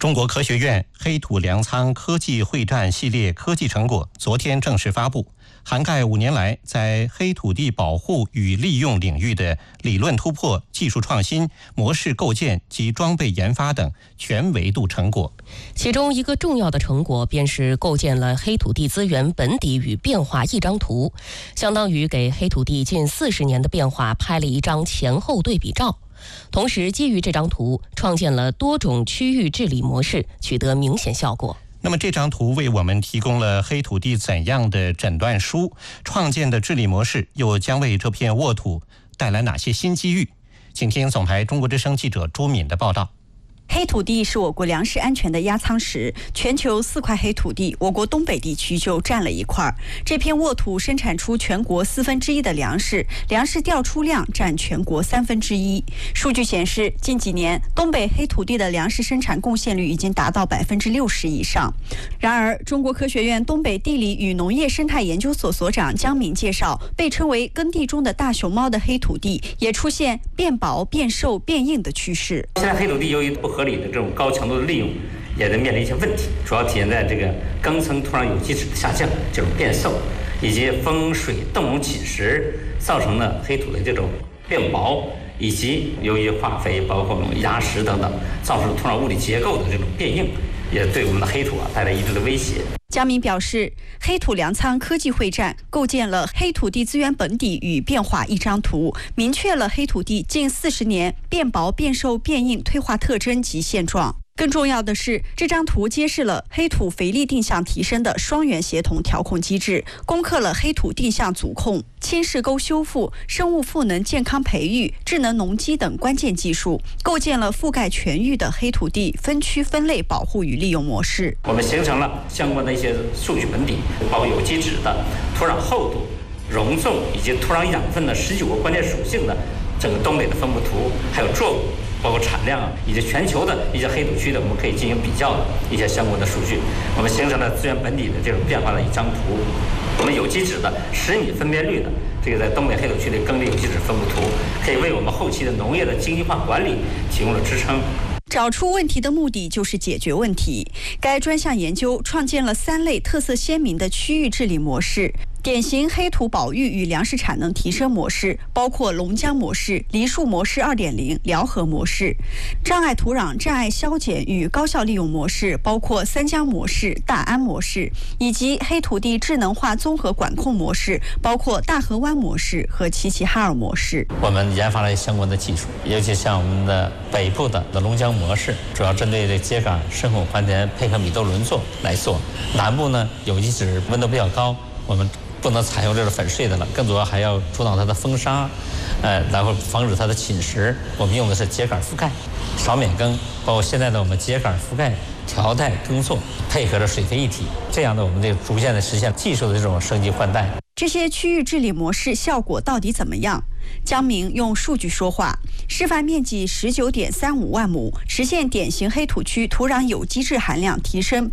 中国科学院黑土粮仓科技会战系列科技成果昨天正式发布，涵盖5年来在黑土地保护与利用领域的理论突破、技术创新、模式构建及装备研发等全维度成果。 其中一个重要的成果便是构建了黑土地资源本底与变化一张图，相当于给黑土地近40年的变化拍了一张前后对比照。同时，基于这张图，创建了多种区域治理模式，取得明显效果。 那么这张图为我们提供了黑土地怎样的诊断书？创建的治理模式又将为这片沃土带来哪些新机遇？请听总台中国之声记者朱敏的报道。 黑土地是我国粮食安全的压舱石，全球4块黑土地，我国东北地区就占了1块。这片沃土生产出全国1/4的粮食，粮食调出量占全国1/3。数据显示，近几年东北黑土地的粮食生产贡献率已经达到60%以上。然而，中国科学院东北地理与农业生态研究所所长姜敏介绍，被称为耕地中的大熊猫的黑土地也出现变薄、变瘦、变硬的趋势。 现在黑土地由于不合理的这种高强度的利用，也在面临一些问题，主要体现在这个耕层土壤有机质的下降，这种变瘦，以及风水动容侵蚀造成了黑土的这种变薄，以及由于化肥包括压实等等，造成土壤物理结构的这种变硬，也对我们的黑土带来一定的威胁。 姜敏表示，黑土粮仓科技会战构建了黑土地资源本底与变化一张图，明确了黑土地近40年变薄、变瘦、变硬退化特征及现状。更重要的是，这张图揭示了黑土肥力定向提升的双元协同调控机制，攻克了黑土定向阻控、侵蚀沟修复、生物赋能健康培育、智能农机等关键技术，构建了覆盖全域的黑土地分区分类保护与利用模式。 我们形成了相关的一些数据本底，包括有机质的、土壤厚度、容纵以及土壤养分的19个关键属性的整个东北的分布图，还有作物，包括产量以及全球的一些黑土区的，我们可以进行比较的一些相关的数据，我们形成了资源本底的这种变化的一张图。我们有机质的10米分辨率的这个在东北黑土区的耕地有机质分布图，可以为我们后期的农业的经济化管理提供了支撑。 找出问题的目的就是解决问题。该专项研究创建了3类特色鲜明的区域治理模式。典型黑土保育与粮食产能提升模式包括龙江模式、梨树模式 2.0、辽河模式；障碍土壤障碍消减与高效利用模式包括三江模式、大安模式，以及黑土地智能化综合管控模式包括大河湾模式和齐齐哈尔模式。 我们研发了相关的技术，尤其像我们的北部的龙江模式，主要针对这秸秆、深孔还田配合米豆轮作来做；南部呢有机质温度比较高，我们不能采用这个粉碎的了，更主要还要阻挡它的风沙，然后防止它的侵蚀。我们用的是秸秆覆盖、少免耕，包括现在的我们秸秆覆盖、条带耕作，配合着水肥一体，这样的我们这逐渐的实现技术的这种升级换代。 这些区域治理模式效果到底怎么样？姜明用数据说话，示范面积19.35万亩，实现典型黑土区土壤有机质含量提升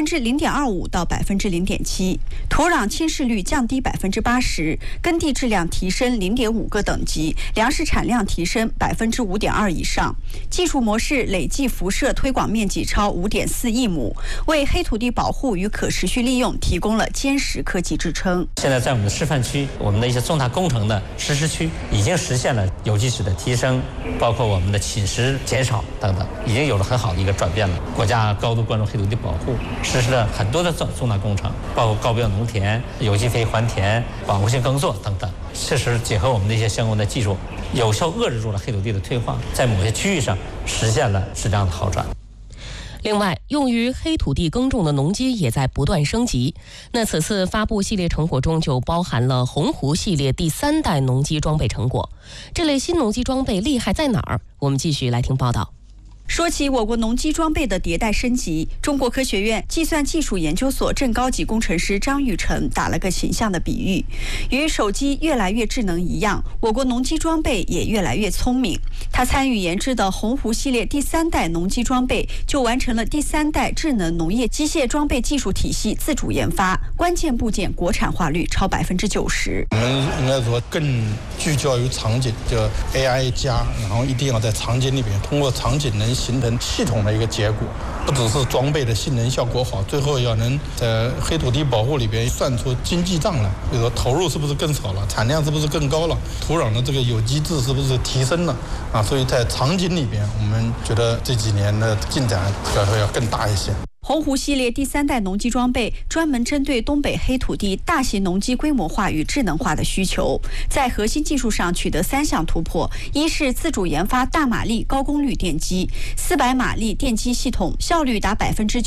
0.25%到0.7%，土壤侵蚀率降低80%，耕地质量提升0.5个等级，粮食产量提升5.2%以上。技术模式累计辐射推广面积超5.4亿亩，为黑土地保护与可持续利用提供了坚实科技支撑。 现在在我们的示范区，我们的一些重大工程的实施区已经实现了有机质的提升，包括我们的侵蚀减少等等，已经有了很好的一个转变了。国家高度关注黑土地保护，实施了很多的重大工程，包括高标农田、有机肥还田、保护性耕作等等，确实结合我们的一些相关的技术，有效遏制住了黑土地的退化，在某些区域上实现了质量的好转。 另外，用于黑土地耕种的农机也在不断升级。那此次发布系列成果中就包含了鸿鹄系列第3代农机装备成果。这类新农机装备厉害在哪儿？我们继续来听报道。 说起我国农机装备的迭代升级，中国科学院计算技术研究所正高级工程师张玉成打了个形象的比喻，与手机越来越智能一样，我国农机装备也越来越聪明。他参与研制的鸿鹄系列第3代农机装备就完成了第3代智能农业机械装备技术体系自主研发，关键部件国产化率超90%。 我们应该说更聚焦于场景，就 AI 加，然后一定要在场景里边通过场景能形成系统的一个结果，不只是装备的性能效果好，最后要能在黑土地保护里边算出经济账来，比如说投入是不是更少了，产量是不是更高了，土壤的这个有机质是不是提升了啊？所以在场景里边，我们觉得这几年的进展要更大一些。 鸿鹄系列第3代农机装备专门针对东北黑土地大型农机规模化与智能化的需求，在核心技术上取得3项突破：一是自主研发大马力高功率电机，400马力电机系统效率达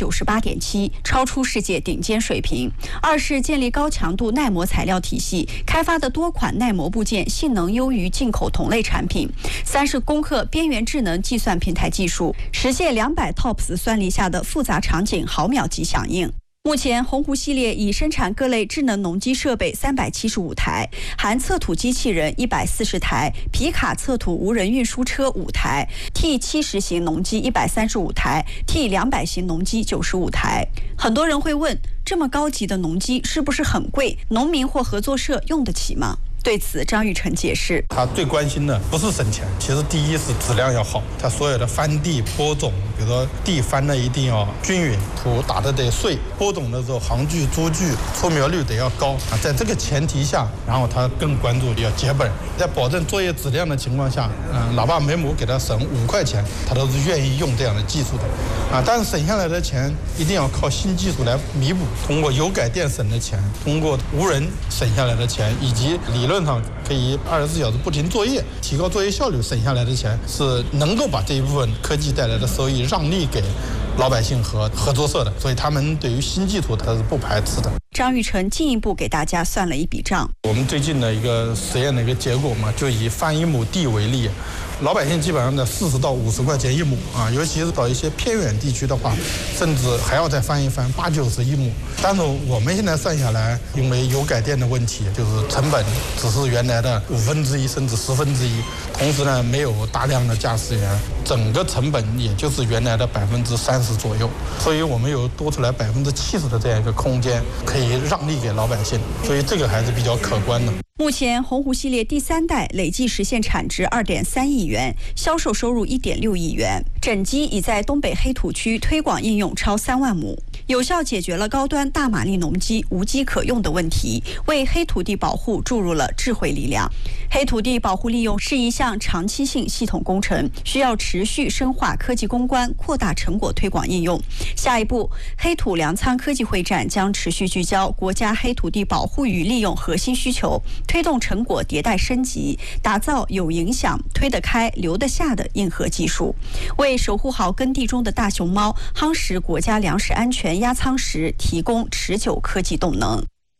98.7%， 超出世界顶尖水平；二是建立高强度耐磨材料体系，开发的多款耐磨部件性能优于进口同类产品；三是攻克边缘智能计算平台技术，实现200 TOPS 算力下的复杂场景毫秒级响应。目前，鸿鹄系列已生产各类智能农机设备375台，含测土机器人140台、皮卡测土无人运输车5台、T70 型农机135台、T200 型农机95台。很多人会问，这么高级的农机是不是很贵？农民或合作社用得起吗？对此，张玉成解释， 他最关心的不是省钱，其实第一是质量要好，他所有的翻地播种，比如说地翻的一定要均匀，土打得得碎，播种的时候行距、株距、出苗率得要高啊。在这个前提下，然后他更关注要结本，在保证作业质量的情况下，哪怕每亩给他省5块钱，他都是愿意用这样的技术的啊。但是省下来的钱一定要靠新技术来弥补，通过油改电省的钱，通过无人省下来的钱，以及理论上可以24小时不停作业，提高作业效率，省下来的钱是能够把这一部分科技带来的收益让利给老百姓和合作社的，所以他们对于新技术他是不排斥的。 张玉成进一步给大家算了一笔账。 我们最近的一个实验的一个结果嘛，就以翻1亩地为例，老百姓基本上在40到50块钱1亩啊，尤其是到一些偏远地区的话，甚至还要再翻一翻80-901亩。但是我们现在算下来，因为油改电的问题，就是成本只是原来的1/5甚至1/10，同时呢没有大量的驾驶员，整个成本也就是原来的30%左右，所以我们有多出来70%的这样一个空间，可以让利给老百姓，所以这个还是比较可观的。 目前，鸿鹄系列第3代累计实现产值2.3亿元，销售收入1.6亿元。整机已在东北黑土区推广应用超3万亩，有效解决了高端大马力农机无机可用的问题，为黑土地保护注入了智慧力量。黑土地保护利用是一项长期性系统工程，需要持续深化科技攻关，扩大成果推广应用。下一步，黑土粮仓科技会战将持续聚焦国家黑土地保护与利用核心需求，推动成果迭代升级，打造有影响、推得开、留得下的硬核技术，为守护好耕地中的大熊猫、夯实国家粮食安全压舱石提供持久科技动能。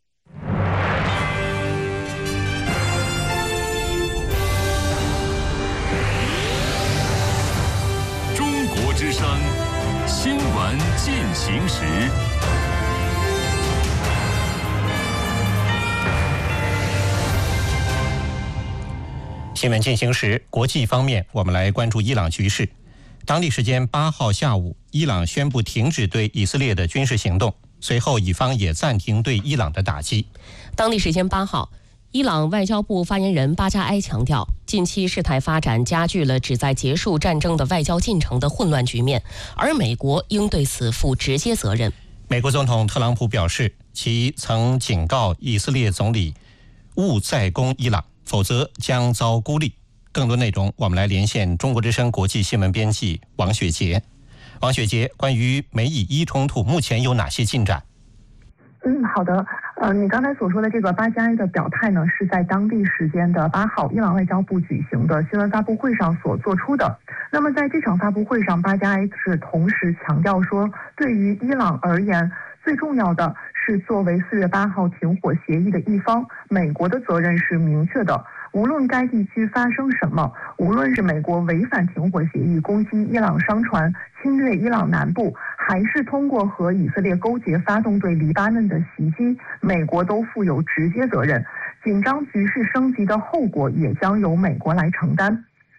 中国之声新闻进行时。 新闻进行时，国际方面，我们来关注伊朗局势。当地时间8号下午，伊朗宣布停止对以色列的军事行动，随后以方也暂停对伊朗的打击。 当地时间8号，伊朗外交部发言人巴扎埃强调，近期事态发展加剧了旨在结束战争的外交进程的混乱局面，而美国应对此负直接责任。 美国总统特朗普表示，其曾警告以色列总理勿再攻伊朗，否则将遭孤立。更多内容，我们来连线中国之声国际新闻编辑王雪杰。王雪杰，关于美以伊冲突，目前有哪些进展？ 好的。你刚才所说的这个巴扎埃的表态呢，是在当地时间的8号，伊朗外交部举行的新闻发布会上所做出的。那么在这场发布会上，巴扎埃是同时强调说，对于伊朗而言，最重要的是作为4月8号停火协议的一方，美国的责任是明确的。无论该地区发生什么，无论是美国违反停火协议攻击伊朗商船、侵略伊朗南部，还是通过和以色列勾结发动对黎巴嫩的袭击，美国都负有直接责任。紧张局势升级的后果也将由美国来承担。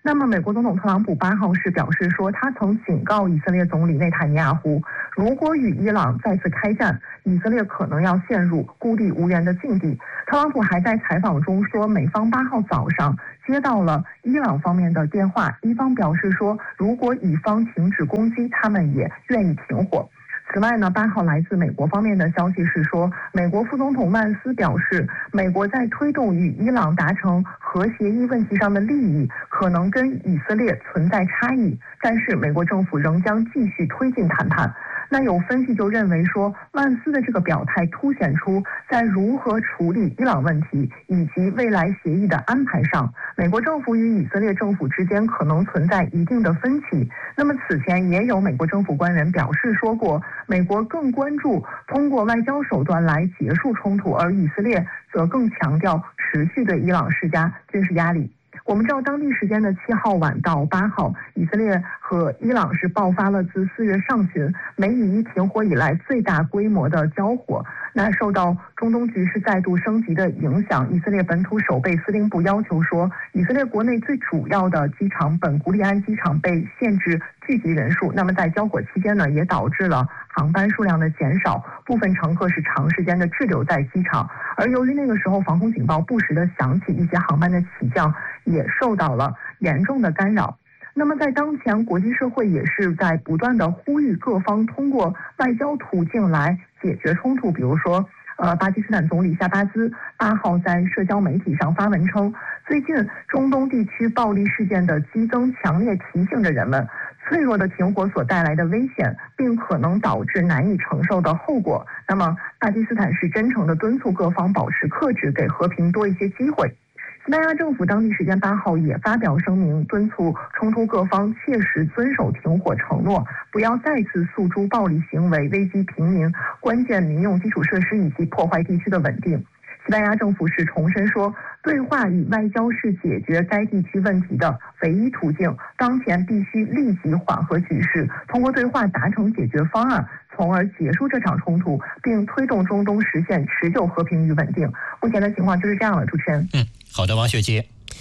那么美国总统特朗普8号是表示说，他曾警告以色列总理内塔尼亚胡，如果与伊朗再次开战，以色列可能要陷入孤立无援的境地。特朗普还在采访中说，美方8号早上接到了伊朗方面的电话，伊方表示说，如果以方停止攻击，他们也愿意停火。此外呢，8号来自美国方面的消息是说，美国副总统万斯表示，美国在推动与伊朗达成核协议问题上的利益可能跟以色列存在差异，但是美国政府仍将继续推进谈判。那有分析就认为说，万斯的这个表态凸显出在如何处理伊朗问题以及未来协议的安排上，美国政府与以色列政府之间可能存在一定的分歧。那么此前也有美国政府官员表示说过，美国更关注通过外交手段来结束冲突，而以色列则更强调持续对伊朗施加军事压力。我们知道，当地时间的7号晚到8号，以色列和伊朗是爆发了自4月上旬美以1停火以来最大规模的交火。那受到中东局势再度升级的影响，以色列本土守备司令部要求说，以色列国内最主要的机场本古里安机场被限制聚集人数。那么在交火期间呢，也导致了航班数量的减少，部分乘客是长时间的滞留在机场。而由于那个时候防空警报不时的响起，一些航班的起降也受到了严重的干扰。那么在当前，国际社会也是在不断的呼吁各方通过外交途径来解决冲突。比如说，巴基斯坦总理夏巴兹8号在社交媒体上发文称，最近中东地区暴力事件的激增，强烈提醒着人们，脆弱的停火所带来的危险，并可能导致难以承受的后果。那么，巴基斯坦是真诚地敦促各方保持克制，给和平多一些机会。西班牙政府当地时间8号也发表声明，敦促冲突各方切实遵守停火承诺，不要再次诉诸暴力行为，危及平民、关键民用基础设施以及破坏地区的稳定。西班牙政府是重申说，对话与外交是解决该地区问题的唯一途径，当前必须立即缓和局势，通过对话达成解决方案，从而结束这场冲突，并推动中东实现持久和平与稳定。目前的情况就是这样了，主持人。 好的，王雪杰。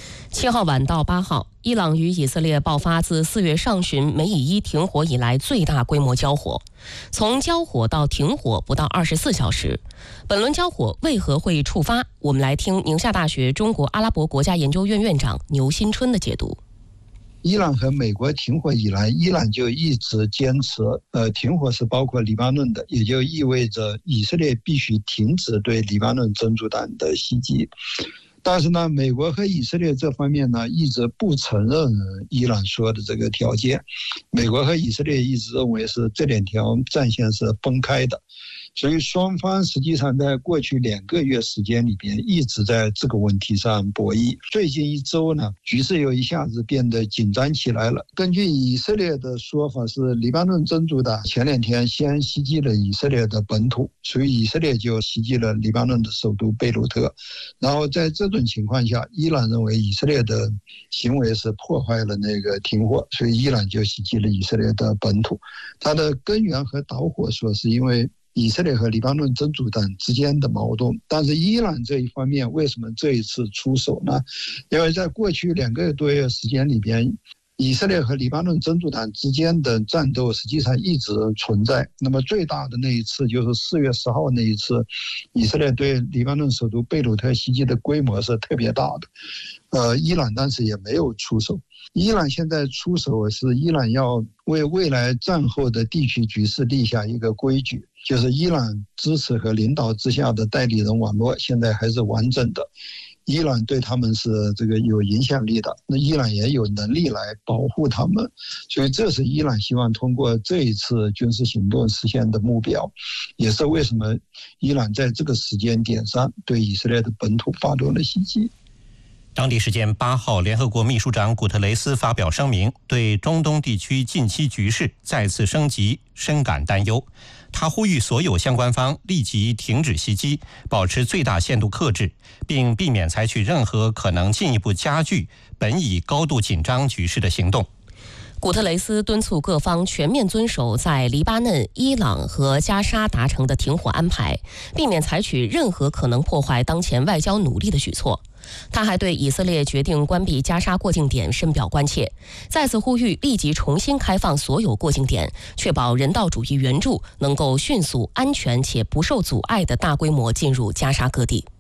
7号晚到8号，伊朗与以色列爆发自4月上旬美以1停火以来最大规模交火。从交火到停火不到24小时，本轮交火为何会触发？我们来听宁夏大学中国阿拉伯国家研究院院长牛新春的解读。 伊朗和美国停火以来，伊朗就一直坚持，停火是包括黎巴嫩的，也就意味着以色列必须停止对黎巴嫩真主党的袭击。但是呢，美国和以色列这方面呢，一直不承认伊朗说的这个条件。美国和以色列一直认为是这两条战线是分开的，所以双方实际上在过去2个月时间里边一直在这个问题上博弈。最近1周呢，局势又一下子变得紧张起来了。根据以色列的说法是，黎巴嫩真主党前2天先袭击了以色列的本土，所以以色列就袭击了黎巴嫩的首都贝鲁特。然后在这种情况下，伊朗认为以色列的行为是破坏了那个停火，所以伊朗就袭击了以色列的本土。它的根源和导火索是因为以色列和黎巴嫩真主党之间的矛盾。但是伊朗这一方面为什么这一次出手呢？因为在过去2个多月时间里边，以色列和黎巴嫩真主党之间的战斗实际上一直存在。那么最大的那一次就是4月10号那一次，以色列对黎巴嫩首都贝鲁特袭击的规模是特别大的。伊朗当时也没有出手。伊朗现在出手是伊朗要为未来战后的地区局势立下一个规矩，就是伊朗支持和领导之下的代理人网络现在还是完整的。伊朗对他们是这个有影响力的，那伊朗也有能力来保护他们，所以这是伊朗希望通过这一次军事行动实现的目标，也是为什么伊朗在这个时间点上对以色列的本土发动了袭击。 当地时间8号，联合国秘书长古特雷斯发表声明，对中东地区近期局势再次升级深感担忧。他呼吁所有相关方立即停止袭击，保持最大限度克制，并避免采取任何可能进一步加剧本已高度紧张局势的行动。 古特雷斯敦促各方全面遵守在黎巴嫩、伊朗和加沙达成的停火安排，避免采取任何可能破坏当前外交努力的举措。 他还对以色列决定关闭加沙过境点深表关切，再次呼吁立即重新开放所有过境点，确保人道主义援助能够迅速、安全且不受阻碍的大规模进入加沙各地。